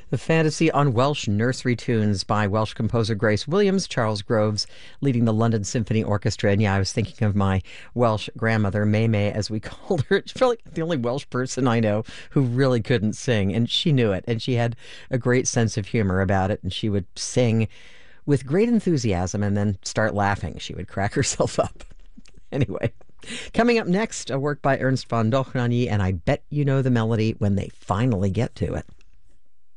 The fantasy on Welsh nursery tunes by Welsh composer Grace Williams, Charles Groves leading the London Symphony Orchestra. And yeah, I was thinking of my Welsh grandmother, May May, as we called her. She's probably the only Welsh person I know who really couldn't sing, and she knew it. And she had a great sense of humor about it. And she would sing with great enthusiasm and then start laughing. She would crack herself up. Anyway, coming up next, a work by Ernst von Dohnanyi, and I bet you know the melody when they finally get to it.